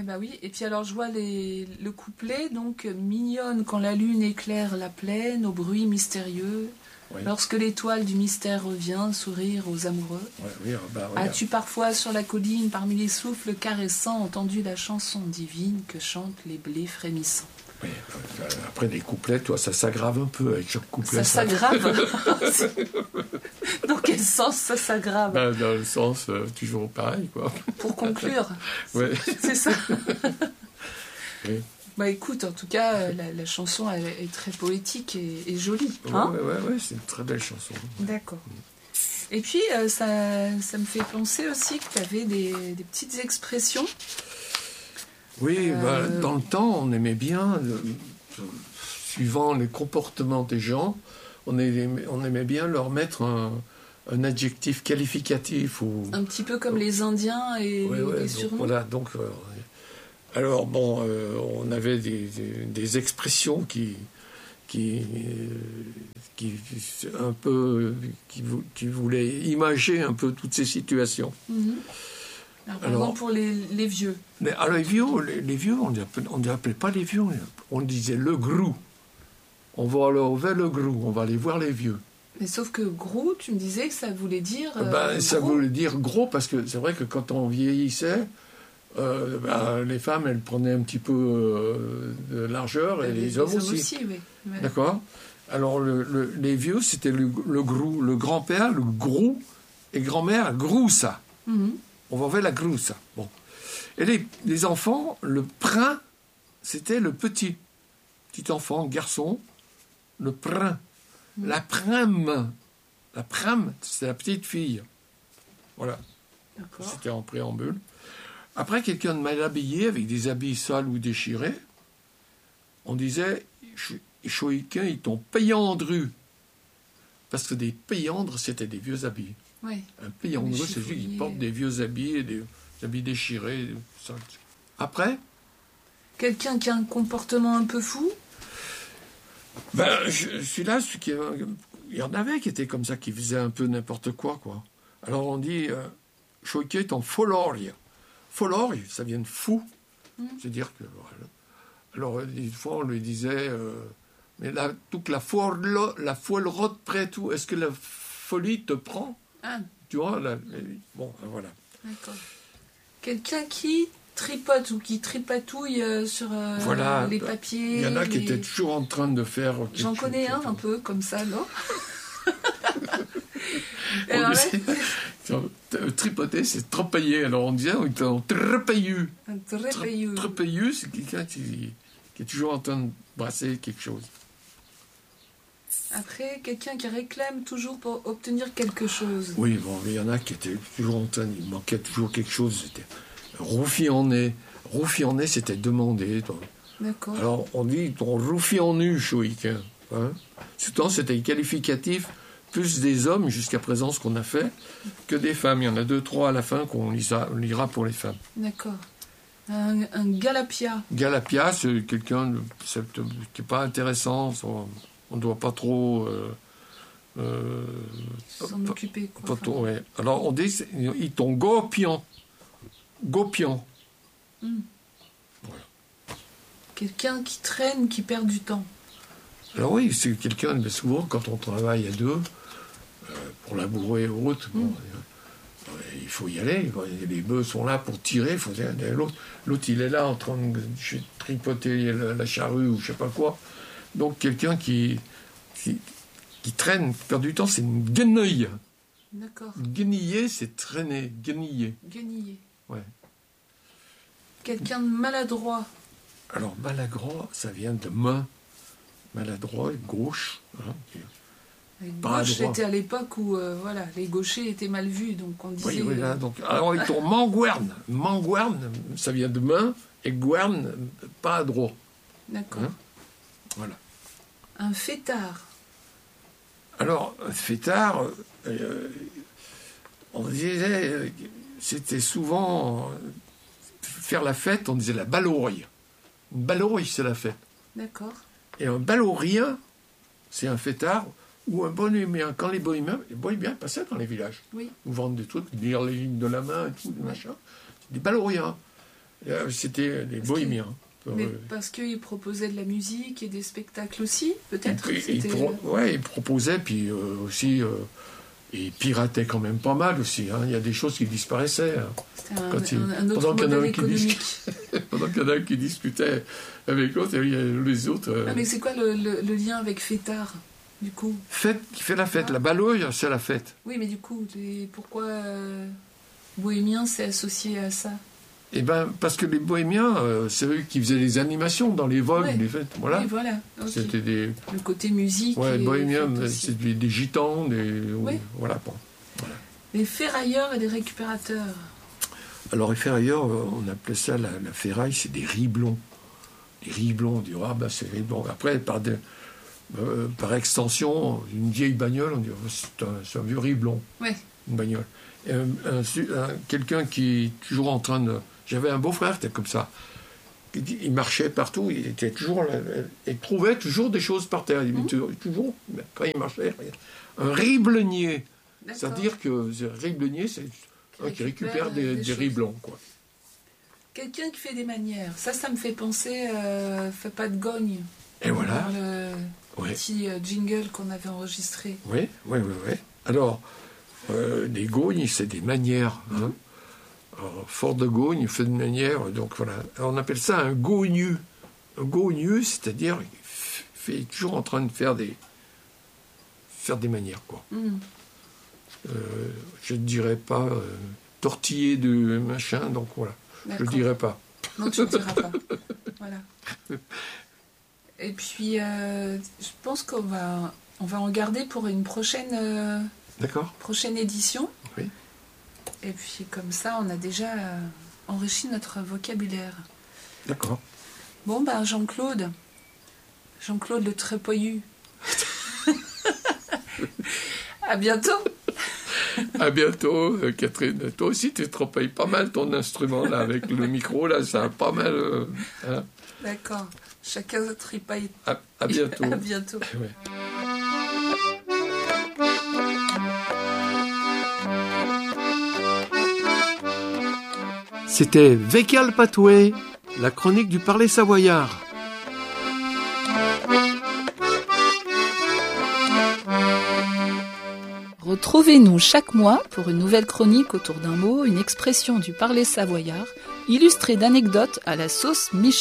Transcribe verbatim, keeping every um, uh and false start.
bah oui. Et puis alors je vois les, le couplet, donc mignonne quand la lune éclaire la plaine, au bruit mystérieux. Oui. Lorsque l'étoile du mystère revient, sourire aux amoureux. Ouais, oui, bah, As-tu parfois sur la colline, parmi les souffles caressants, entendu la chanson divine que chantent les blés frémissants? Oui, après les couplets, toi, ça s'aggrave un peu avec chaque couplet. Ça, ça s'aggrave. Dans quel sens ça s'aggrave? Ben, dans le sens euh, toujours pareil, quoi. Pour conclure. Ouais. C'est ça. Oui. Bah écoute, en tout cas, la, la chanson elle est très poétique et, et jolie. Hein, ouais, ouais, ouais, c'est une très belle chanson. D'accord. Et puis, euh, ça, ça me fait penser aussi que tu avais des, des petites expressions. Oui, euh... bah, dans le temps, on aimait bien, euh, suivant les comportements des gens, on aimait, on aimait bien leur mettre un, un adjectif qualificatif. Ou, un petit peu comme les Indiens et ouais, les, ouais, les donc, surnoms. Voilà, donc... Euh, Alors, bon, euh, on avait des, des, des expressions qui, qui, qui, un peu, qui, qui voulaient imager un peu toutes ces situations. Mm-hmm. Alors, par exemple, pour les, les vieux. Mais, alors, les vieux, les, les vieux, on ne appelait pas les vieux, on disait le grou. On va aller vers le grou, on va aller voir les vieux. Mais sauf que gros, tu me disais que ça voulait dire... Euh, ben, ça gros. voulait dire gros, parce que c'est vrai que quand on vieillissait... Euh, bah, les femmes, elles prenaient un petit peu euh, de largeur et les, les hommes, hommes aussi. aussi oui. Ouais. D'accord. Alors, le, le, les vieux, c'était le, le grou. Le grand-père, le grou, et grand-mère, groussa. Mm-hmm. On va vers la groussa. Bon. Et les, les enfants, le prin, c'était le petit. Petit enfant, garçon, le prin. Mm-hmm. La prime, la prime, c'est la petite fille. Voilà. D'accord. C'était en préambule. Après, quelqu'un de mal habillé, avec des habits sales ou déchirés, on disait « Choïquin, ils t'ont payandru ». Parce que des payandres, c'était des vieux habits. Oui. Un payandru, c'est celui qui porte des vieux habits, et des, des habits déchirés. Ça. Après, quelqu'un qui a un comportement un peu fou. Ben, je suis là, qui, il y en avait qui étaient comme ça, qui faisaient un peu n'importe quoi, quoi. Alors on dit euh, « Choïquin, ton foloria ». Foloria, ça vient de fou. Mmh. C'est-à-dire que... Voilà. Alors, une fois, on lui disait... Euh, mais là, toute la folle, la folle rote près tout, est-ce que la folie te prend? Ah. Tu vois, là, bon, voilà. D'accord. Quelqu'un qui tripote ou qui tripatouille euh, sur euh, voilà, les papiers. Il y en a les... qui étaient toujours en train de faire... J'en connais un, un peu, comme ça, non? Alors, tripoter, c'est trepailler. Alors on disait, on était en trepayeux. Un trepayeux. Trepayeux, c'est quelqu'un qui, qui est toujours en train de brasser quelque chose. Après, quelqu'un qui réclame toujours pour obtenir quelque chose. Oui, bon, il y en a qui étaient toujours en train, il manquait toujours quelque chose. C'était roufi-en-nez. Roufi-en-nez, c'était demandé. D'accord. Alors on dit, ton roufi-en-nu, chouïquin. Hein. Souvent, c'était qualificatif. Plus des hommes, jusqu'à présent, ce qu'on a fait, que des femmes. Il y en a deux, trois à la fin qu'on lira, lira pour les femmes. D'accord. Un, un galapia. Galapia, c'est quelqu'un qui n'est pas intéressant. On ne doit pas trop... Euh, euh, s'en pas, occuper, quoi. Pas enfin. Trop, ouais. Alors, on dit, ils t'ont gopion. Gopion. Mm. Voilà. Quelqu'un qui traîne, qui perd du temps. Alors oui, c'est quelqu'un, mais souvent, quand on travaille à deux, euh, pour labourer ou autre, bon, mm. euh, il faut y aller. Les bœufs sont là pour tirer, il faut y aller à l'autre. L'autre, il est là en train de tripoter la, la charrue ou je sais pas quoi. Donc, quelqu'un qui, qui, qui traîne, qui perd du temps, c'est une guenille. D'accord. Gueniller, c'est traîner, gueniller. Gueniller. Ouais. Quelqu'un de maladroit. Alors, maladroit, ça vient de main. Maladroit, gauche. Hein, gauche, c'était à l'époque où euh, voilà, les gauchers étaient mal vus, donc on disait... Oui, oui, là, donc, alors, ils t'ont manguerne. Manguerne, ça vient de main, et guerne, pas à droit. D'accord. Hein, voilà. Un fêtard. Alors, un fêtard, euh, on disait, euh, c'était souvent... Euh, faire la fête, on disait la balaurie. Une balaurie, c'est la fête. D'accord. Et un balaurien, c'est un fêtard ou un bohémien. Quand les bohémiens, les bohémiens passaient dans les villages. Oui. Ils vendent des trucs, lire les lignes de la main et tout, des machins. C'est des balauriens. C'était des bohémiens. Mais parce qu'ils proposaient de la musique et des spectacles aussi, peut-être. Il, il, pro, ouais, ils proposaient, puis euh, aussi, euh, ils pirataient quand même pas mal aussi. Hein. Il y a des choses qui disparaissaient. Hein. C'était un, Quand il, un, un autre modèle économique. Pendant qu'il y en a un qui discutait avec l'autre, il y a les autres... Euh... Ah, mais c'est quoi le, le, le lien avec Fêtard, du coup? Fête, qui fait la fête. Ah. La balouille, c'est la fête. Oui, mais du coup, les, pourquoi euh, Bohémien s'est associé à ça? Eh ben, parce que les bohémiens, euh, c'est eux qui faisaient les animations dans les vogues, ouais. les fêtes. Voilà. Oui, voilà. Okay. C'était des... Le côté musique. Ouais, bohémiens, c'est des, des gitans, des... Oui. Voilà, bon. Voilà. Les ferrailleurs et les récupérateurs. Alors, les ferrailleurs, on appelait ça la, la ferraille, c'est des riblons. Des riblons, on dit, ah ben c'est riblons. Après, par, de, euh, par extension, une vieille bagnole, on dit, oh, c'est un, c'est un vieux riblon. Oui. Une bagnole. Et un, un, un, quelqu'un qui est toujours en train de... J'avais un beau-frère, c'était comme ça. Il marchait partout, il était toujours... Il trouvait toujours des choses par terre. Il mmh. toujours, toujours, quand il marchait, un riblonnier. D'accord. C'est-à-dire que riblonnier, c'est un qui récupère des, des, des riblons, quoi. Quelqu'un qui fait des manières. Ça, ça me fait penser... Euh, fait pas de gogne. Et voilà. Dans le ouais. petit jingle qu'on avait enregistré. Oui, oui, oui. oui. Alors, euh, des gognes, c'est des manières, hein. Mmh. Alors, fort de gogne, il fait de manière, donc voilà. Alors, on appelle ça un gogneux. Un gogneux, c'est-à-dire, il fait toujours en train de faire des, faire des manières, quoi. Mm. Euh, je ne dirais pas euh, tortiller de machin, donc voilà. D'accord. Je ne dirais pas. Non, tu ne diras pas. Voilà. Et puis, euh, je pense qu'on va, on va en garder pour une prochaine, euh, D'accord. prochaine édition. Oui. Et puis comme ça, on a déjà enrichi notre vocabulaire. D'accord. Bon, ben Jean-Claude, Jean-Claude le Trépoyu. À bientôt. À bientôt, euh, Catherine. Toi aussi, tu trempilles pas mal ton instrument là, avec le micro, là, ça a pas mal... Euh, hein. D'accord. Chacun se tripaille. À, à bientôt. À bientôt. Ouais. C'était Vécal Patoué, la chronique du parler savoyard. Retrouvez-nous chaque mois pour une nouvelle chronique autour d'un mot, une expression du parler savoyard, illustrée d'anecdotes à la sauce Michel.